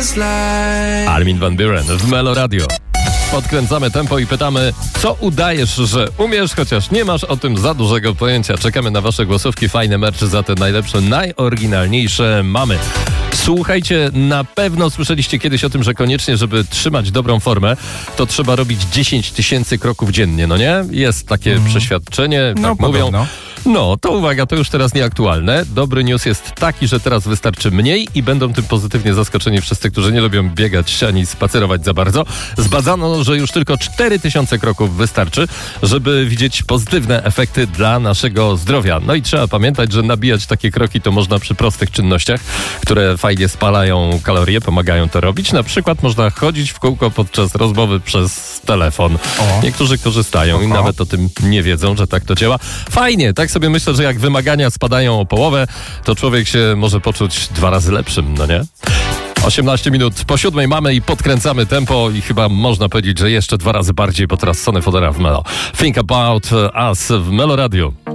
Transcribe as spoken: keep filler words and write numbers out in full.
Armin van Buuren w Melo Radio. Podkręcamy tempo i pytamy, co udajesz, że umiesz, chociaż nie masz o tym za dużego pojęcia. Czekamy na wasze głosówki, fajne merczy za te najlepsze, najoryginalniejsze mamy. Słuchajcie, na pewno słyszeliście kiedyś o tym, że koniecznie, żeby trzymać dobrą formę, to trzeba robić dziesięć tysięcy kroków dziennie, no nie? Jest takie mm. przeświadczenie, no, tak podobno. mówią. No, to uwaga, to już teraz nieaktualne. Dobry news jest taki, że teraz wystarczy mniej i będą tym pozytywnie zaskoczeni wszyscy, którzy nie lubią biegać ani spacerować za bardzo. Zbadano, że już tylko cztery tysiące kroków wystarczy, żeby widzieć pozytywne efekty dla naszego zdrowia. No i trzeba pamiętać, że nabijać takie kroki to można przy prostych czynnościach, które fajnie spalają kalorie, pomagają to robić. Na przykład można chodzić w kółko podczas rozmowy przez telefon. O. Niektórzy korzystają o. i nawet o tym nie wiedzą, że tak to działa. Fajnie, tak sobie myślę, że jak wymagania spadają o połowę, to człowiek się może poczuć dwa razy lepszym, no nie? osiemnaście minut po siódmej mamy i podkręcamy tempo i chyba można powiedzieć, że jeszcze dwa razy bardziej, bo teraz Sonny Fodera w Melo. Think About Us w Melo Radio.